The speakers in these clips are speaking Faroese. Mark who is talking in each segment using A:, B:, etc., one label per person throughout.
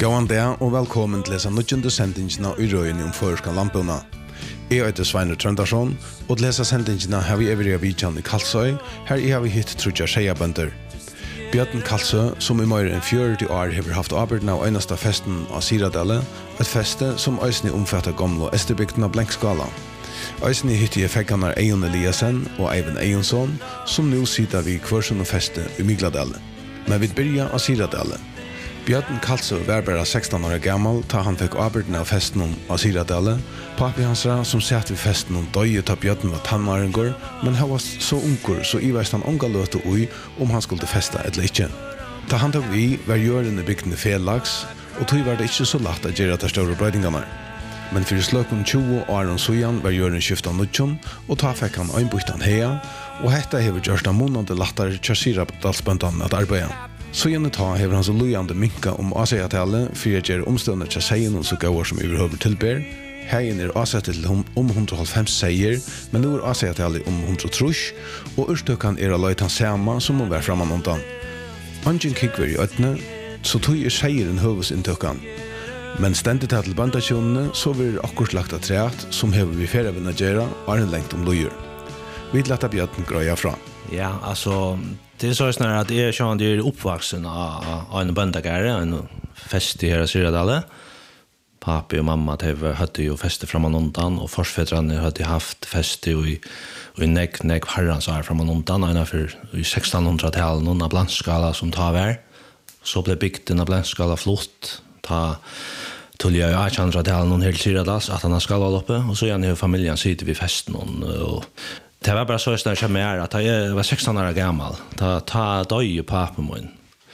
A: Gåan dag og velkommen til lesa nødgjende sendingene i røyene om føreska lampuna. Jeg heter Sveinur Trøndarsson, og til lesa sendingene har vi evige vidjan i Kalsøy, her har vi hitt trudja skeiabønder. Bjørn Kalsø, som i mer enn 40 år har haft arbeidene av øyneste festen av Siradelle, et feste som øysene omfatter gamle Esterbygden av Blenkskala. Øysene hytte i fegganar Eion Eliasen og Eivind Eionsson, som nå sitter vi kvarsun og feste i Mygladelle. Men vi byrja av Siradelle. Bjørn Kalsø var bare 16 år gammel da han fikk arbeidene av festen av Siradelle. Papi hansra som satt ved festen døye ta Bjørn var tannmarengår, men han var så unger så i veist han unga løte ui om han skulle festa eller ikke. Da han tok vi var gjørende bygdene felags, og tog var det ikke så lagt å gjøre de større brøydingene. Men for sløkken 20 år og søyan var gjøren skiftet av nødjon, og ta fikk han øynbyttan heia, og hetta hever gjørst av månande lattere kjørsirabdalsbøndene at arbeide. Så gjerne ta hever han så lujande minka Asea-tale for å gjøre omstående til seien og så gauer som overhøver tilber. Heien avsettet til 150 seier, men nå Asea-tale 130, og urstøkken å løyte han sama som må være framan undan. Angen kikver i øtene, så tog seieren høvesinntökken. Men stendet til bandasjonene så vil akkurat lagt av treat som hever vi ferievinna gjøre og en lengt lujer. Vi lette Bjørn grøya fra.
B: Ja, alltså det är så snarare att jag känner det är uppvuxen av en böndagare, en fest i hela Siradale. Pappa och mamma hade ju fester framan undan och forsfädrarna hade haft fester i nek herrans år framan undan ungefär i 1600-talet någon av Blenkskala som tar vär. Så blev bygden av Blenkskala flott ta tulja i 1800-talet någon helt Siradas att han har skala uppe och så gärna familjen sitter vid festen och det var bara så snart jag med att jag var 16 år gammal. Ta döj pappa min.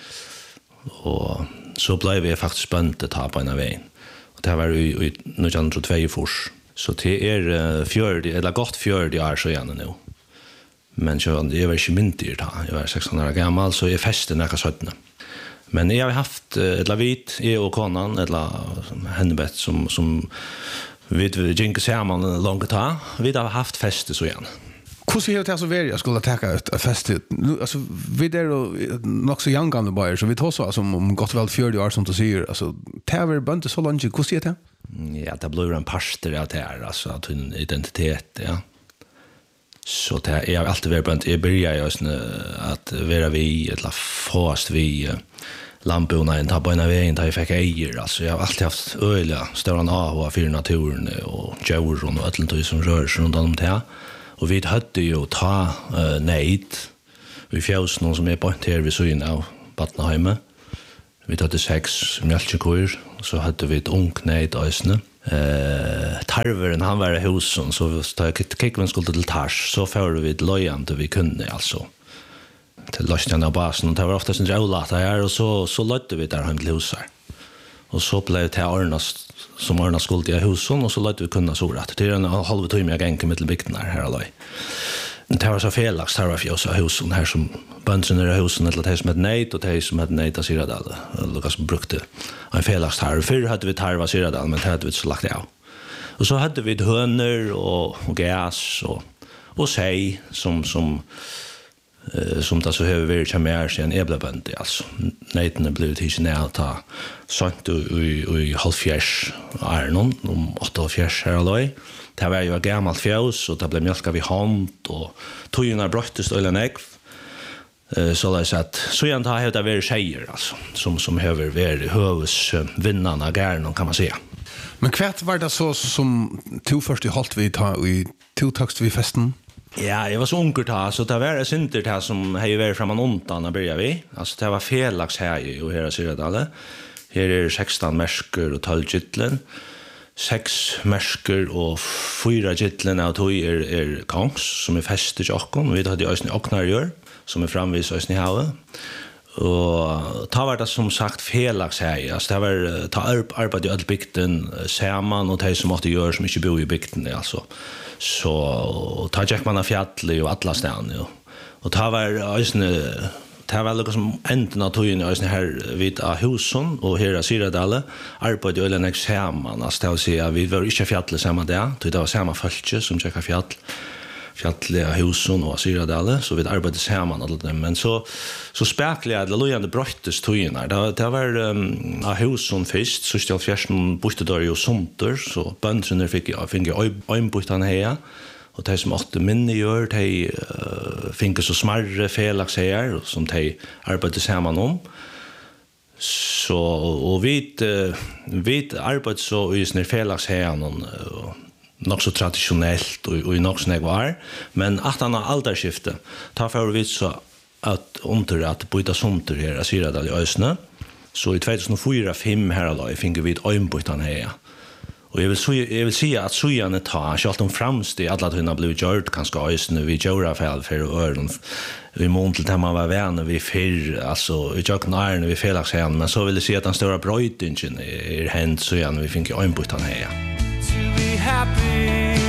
B: Och så blev vi faktiskt böndet ta på en väg. Och det var i 1902 fors. Så det är 40 eller gott 40 år så igen nu. Men så det var inte myndigt då. Jag var 16 år gammal så jag fäste när jag 17. Men jag har haft ett lavit och konan eller hennebett som vi gick samman långt ta. Vi har haft feste så igen.
A: Hvordan er det så vært jeg skulle takke et fest? Altså, vi er nok så jangande bare, så vi tar så om godt vel 40 år som du sier. Altså, det er bønte så langt, hvordan er det?
B: Ja, det blir en parster av det her, altså, at hun identitet, ja. Så det jeg har alltid vært bønte. Jeg begynner jo at være vi, eller fast vi, lampuna ta på en vägen där jag fick äger alltså jag har alltid haft öliga stora av för naturen och djuren och allt som rör sig runt om det. Och vi hade ju ta neid vi fjälls någon som är på här vid syn av Batnaheimet. Vi hade 6 mjölkkor och så hade vi ett ung neid ösne. Tarveren han var i husen så kickven skulle till tars så får vi ett lojande vi kunde alltså. Till lösningen av basen och det var ofta sin rålat här och så lödde vi där hem till husar. Och så blev det Arnas som Arnas skulle i husen och så lödde vi kunna sårat. Det är en halv timme jag gänkade med bygden här alla. Det var så felax här var fjösa husen här som bönsen i husen eller det som hade nejt och det som hade nejt av Siradal. Lukas brukte en felax här. Förr hade vi tarva Siradal men det hade vi så lagt av. Och så hade vi hönor och gas och säg som det så har vi mer sen eblaböndi alltså nejten blev det inte när ta sånt i halvfjärs Arnon om 88 här alloj det var ju gammalt fjäs och det blev mjölka vid hand och tojorna bröttes eller nägg så det så att så igen har det varit tjejer alltså som behöver varit hövs vinnarna gärna kan man säga.
A: Men kvärt var det så som tog först i halt vi ta i togtakst vid festen?
B: Ja, jag var så unger ta, så det var synder det som har varit framan undan när började vi. Alltså det var felax här och här Siradale. Här är 16 märsker och 12 gyttlen. 6 märsker och 4 gyttlen av tog är kongs som är fäst i tjockon. Vi hade ösning oknargör som är framvis ösning i havet. Och ta var det som sagt felax här. Alltså det var ta arbete i all bygden samman och det som måste göra som inte bor i bygden alltså. Så ta Jack man av fjället och alla ställen och ta var ösne det var liksom änden av tojen ösne här vid husen och här Siradale arbetade ölen examen alltså det vill säga vi var inte fjället samma där det var samma folk som checkade fjäll fjalliga husen och Syradale så vi arbetade samman alla dem men så spekliga det lojande bröttes tojerna det var av husen först så stod fjärsen boste där ju somter så bönderna fick öjnbrytan här och de som åtte minne gör de fick så smarre felax här som de arbetade samman om så och vi arbetade så i snär felax här nog så traditionellt och i nog snägg var men att han har alderskifte tar för vi så att under att byta somter här i Syradal i Ösne så i 2004-5 här då fick vi ett öjnbrytan här och jag vill säga att sojan tar självt om framst i alla tunna blivit gjort kanske Ösne vi gör fall för öron vi måntel där man var vänner vi för alltså i jag när vi felax här men så vill jag säga att den stora bröjtingen är hänt så igen vi fick öjnbrytan här
C: happy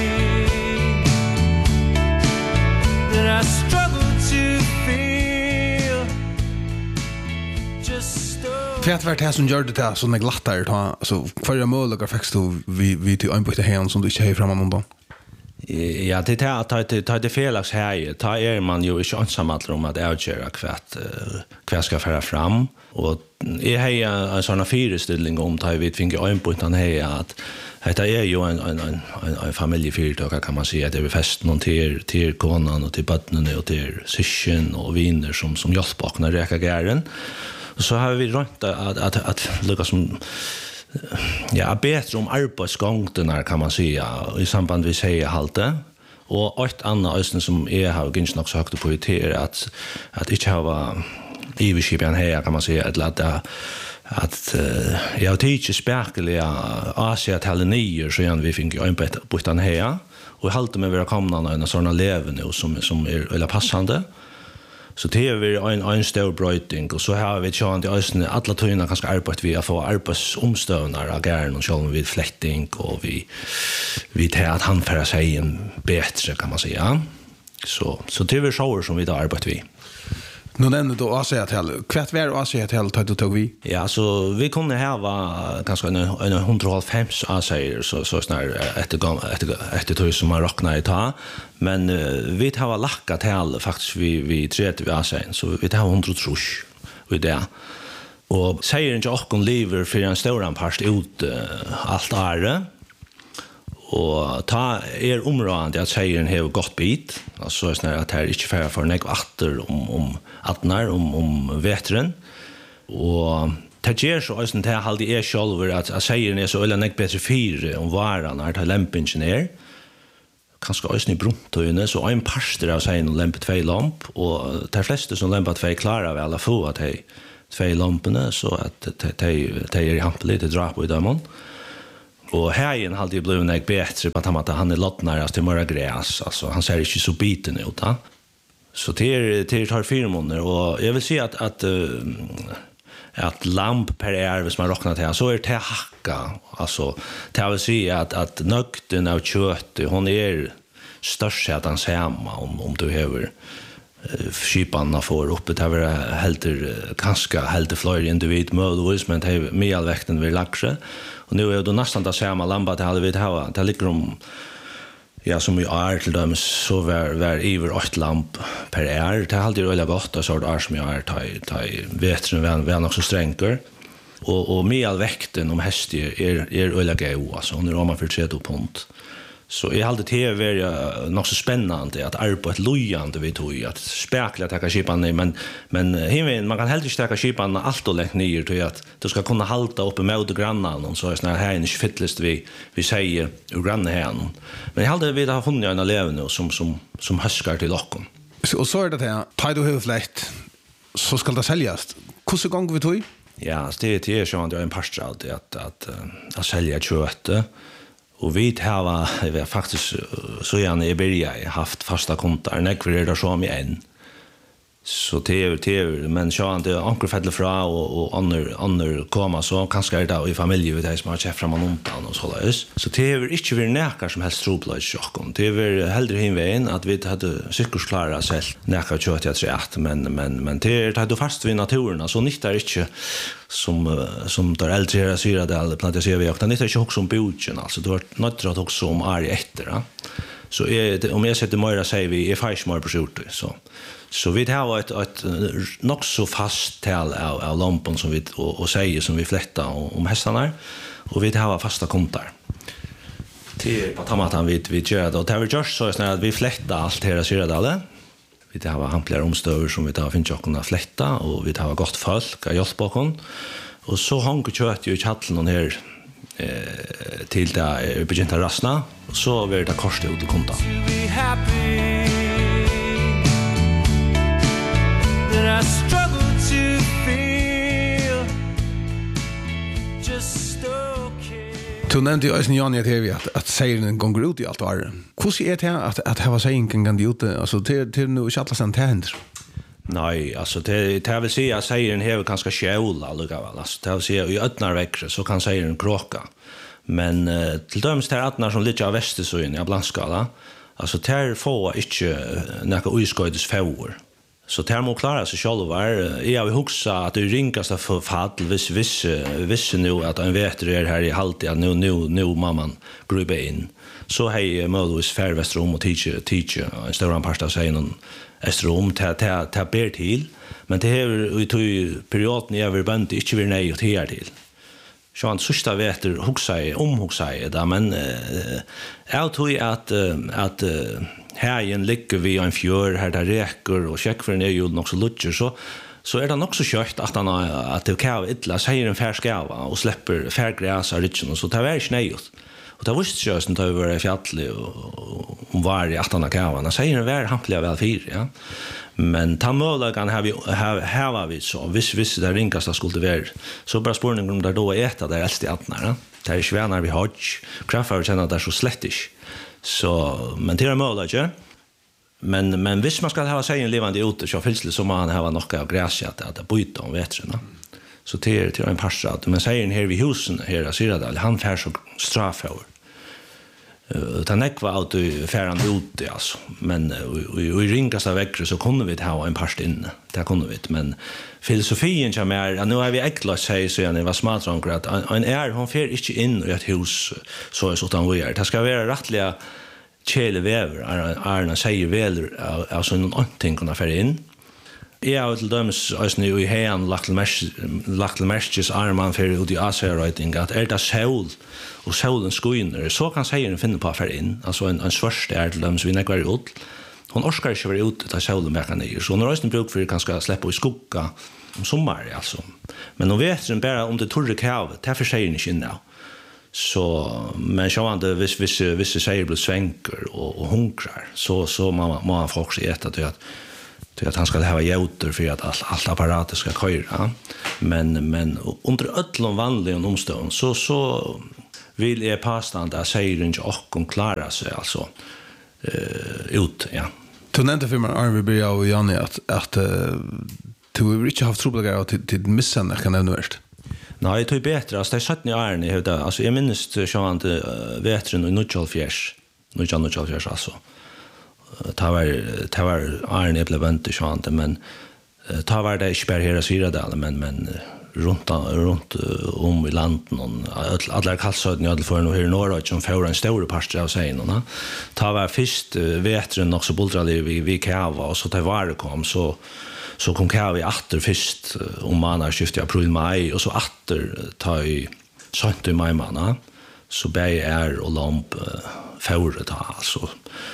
C: that I struggle to feel just
A: Kvärt vart här som gör det där så när glattare ta så förra målet fick du vi till inbyte här som du inte har framan då.
B: Ja, det är det felax här. Ta man ju inte ensam om att avgöra kvärt ska föra fram och jag har en sån fyraställning om tar vi fick inbytan här att det är ju en familjeföretag kan man säga det är fest någon till konan och till barnen och till syskon och vänner som hjälper när räka gären. Så har vi rätt att lucka som bättre om arbetsgången kan man säga i samband med säga halte och ett annat östen som är har gynns nog så högt på det att inte ha ivskipen här kan man säga att jag tycker spärkliga Asia-talet 9 så igen vi fick ju en på den här och halt med våra komna en såna leven nu som är eller passande så det är vi en stor bröjting och så har vi chans i ösnen alla tyna kanske arbete vi får arbetsomstövnar agarn och själv vid fläkting och vi tar att han för sig en bättre kan man säga så det är vi shower som vi då arbetar vi.
A: Nu nämnde du Asia-tal. Kvärt var Asia-tal tog vi?
B: Ja, så vi kunde ha ganska en 150 Asier så snar efter tog som man räknar i ta. Men vi har lackat tal faktiskt vi 30 Asier så vi har 100 trusch vid det. Och säger inte och kon lever för en stor part ut allt är och ta området att säga en hel gott bit alltså så att här inte färra för nek åter om attnar om vetren och det ger så att det halde är själv att säga en så eller nek bättre fyra om varan att ha lämpingenjör kanske också i bruntöjne så en pastor av sig en lämp 2 lamp och de flesta som lämpar 2 klarar väl att få att hej 2 lamporna så att det är hampa lite dra på i dömon. Och här hade ju blivit en bättre på att han är lottnarast till mörra gräs. Alltså, han ser inte så biten ut. Ja? Så det tar 4 månader. Och jag vill säga att lamp per år, hvis man råknar till, så är det hacka. Alltså, det vill säga att nökten av kött, hon är störst att han samma om du behöver skipanna får uppe det var helt fler individ möjligtvis men det är medelväkten vid laxe och nu är det nästan det samma lampa det hade vi det ligger om som vi är till dem så var över 8 lamp per år det hade ju väldigt gott och så där som jag är ta vetren vän också stränger och medelväkten om häst är väldigt god alltså när man för 30 pund. Så jag hade det var nog så spännande att arbeta lojande vid tog att spekla ta skipan men man kan helt inte ta skipan allt och lägga ner till att du ska kunna halta uppe med grannen och så är såna här inte fittlist vi säger ur grannen här men jag hade vi har funnit en elev nu som höskar till locken.
A: Och så är det här tar du huvudfläkt så ska det säljas. Hur gånger vi tog?
B: Ja, det är så att jag en pastor alltid att sälja kött. Och vi har faktiskt så gärna i början haft fasta kontor. När vi är så med en. Så TV men så han det ankor fäller fra och andra komma så kanske är det i familj vid det som har chef fram undan och så där. Så det är inte vi näkar som helst troplats chocken. Det är hellre hemvägen att vi hade cyklus klara sig näkar kött jag tror men det hade fast vid naturen så nyttar inte som där äldre syra där planterar vi och det är inte också som boken alltså det var något att också om är efter. Så om jag sätter mer säger vi är faktiskt mer på skjortor så vi har ett nog så fast tal av lampan som vi och säger som vi flätta om hästarna och vi har fasta kontar. Till på tamatan vi gör det och det har vi gjort så att vi flättar allt hela Syradalen. Vi har hampligare omstöver som vi tar finns att kunna flätta och vi har gott folk att hjälpa oss. Och så hänger kött ju i chatteln här till det begynte rasna och så blir det korset ut och konta.
C: I struggle to feel just okay.
A: Du nämnde ju också Jan att sägeren går ut i allt varje. Hur är det att ha sägeren kan ut? Alltså till nu i chattelsen till händer?
B: Nej, alltså det vill säga att sägeren har ganska skjåla alldeles. Alltså det vill säga i öppnar växer så kan sägeren kråka. Men till döms det är som lite av västersöjen i blandskala. Alltså där får inte några uskojdes fåor. Så där må klara sig själva. Jag vill huxa att det ringas för fall viss nu att en vet det här i halt att nu mamman grubbar in. Så hej möjligtvis färvästrom och teacher en stor pasta säger någon estrom ta ber till. Men det här i perioden jag vill band inte vill nej och här till. Så han sista vet huxa där men jag tror att här ligger vi en fjör här där räcker och checkförn är ju också lutcher så är det också kört att det kan illa säger en färskava och släpper färgräs av ritchen och så tar vi snöjt. Och det visste jag att det var fjällig och var i 18 kavarna säger en vär hampliga väl fyra ja. Men tamölagan har vi så visst där ringast skulle det vara så bara spårningen om där då äta där äldst i attnar. Det är svänar vi har kraftför känner där så slättish. Så men det är möjligt ja. Men visst man ska ha sig en levande ute så finns det som man har något av gräs att byta om vetrarna. Så det är en passa att men säger en här vid husen här i Syradal han fär så straffår. Utan ekva out i färran ute alltså. Men i ringas av väckre så kunde vi ha en pasta inne. Det kunde vi men filosofin som är nu har vi äcklat sig så jag var smart som att en hon fär inte in i ett hus så utan vi är. Det ska vara rättliga kälvever Arna säger väl alltså någonting kunna färra in. Jag har till dömes nu i hejan lagt märkes arman för ut i Asia-writing att det sol och solen skiner så kan sägeren finna på affär in alltså en svörst är till dömes vi näkvar ut hon orskar inte vara ut där solen verkar ner så hon har bruk för kanske släppa i skugga om sommar alltså men de vet sen bara om det torre kav det för sägeren inte nu så men så han vissa säger blir svänker och hunkrar så man får också äta det att han ska ha hjälter för att allt apparatet ska köra. Men under öllom vanliga omstånd så vill jag påstå att säger inte och klara sig alltså ut ja.
A: Du nämnde för mig Arvid Bria och Janne att du har inte haft trobladare till missen kan det värst.
B: Nej, det är bättre. Alltså, det är 17 år i det. Alltså, jag minns att vetren i 1924 alltså. Det var Arne jag blev inte sånt men det var det inte bara hela Syradalen men runt om i landet alla kalsöden jag för nu här i norra som får en stor part av sig nåna. Det var först vetren också bultrade vi kava och så det var kom så kom kavi åter först om man skiftet i april maj och så åter ta i sånt i maj månad så bär och lamp förut alltså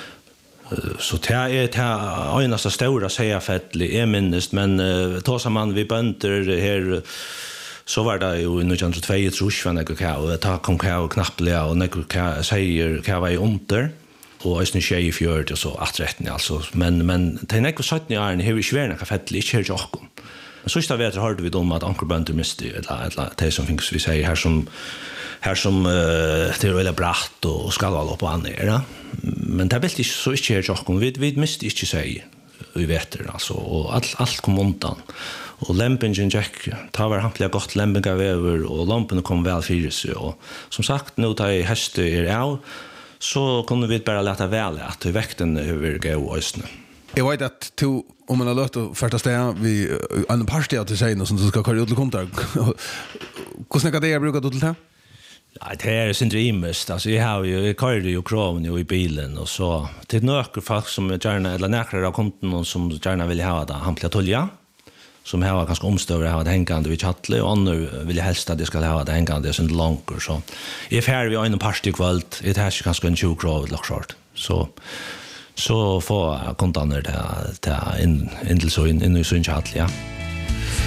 B: så det är en så stora säga fettlig är minst men tar man vi bönter här så var det ju 1922 trusvan jag kan ta kom kan knappliga och när säger kan vara under och är snä i fjörd och så att rätten alltså men det är inte 17 år när vi svärna fettlig inte jag kom så står vi hörde vi om att ankerbönter miste eller det som finns vi säger här som det är väldigt bratt och ska vara på andra men det är väldigt så inte här jag vi miste inte säga vi vet det alltså och allt kom undan och lämpingen jack tar var hampliga gott lämpinga över och lamporna kom väl för sig och som sagt nu tar jag häst är så kunde vi bara låta väl att väkten över gå östne.
A: Jag vet att du om man har låt att första steg vi en par steg till sig som du ska köra ut till kontor. Hur snacka det brukar du till det?
B: Ja, det är inte imest. Alltså jag kör ju krav nu i bilen och så till några folk som gärna eller några av kunderna som gärna vill ha det hampliga tolja som har ganska omstörre ha det hängande vid chattle och andra vill helst att det ska ha det hängande så långt så if här vi har en party kväll det har ganska en 20 krav eller short så får kunderna det in till så in i så chattle ja.